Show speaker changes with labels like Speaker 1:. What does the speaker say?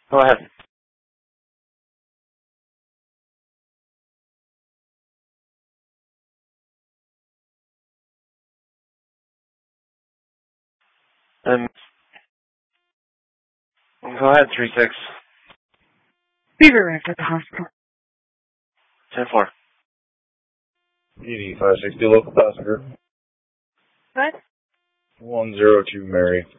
Speaker 1: Go ahead. And go ahead, 3-6.
Speaker 2: Be right back at the hospital.
Speaker 1: 10-4.
Speaker 3: ED 560, local passenger.
Speaker 2: What?
Speaker 3: 102 Mary.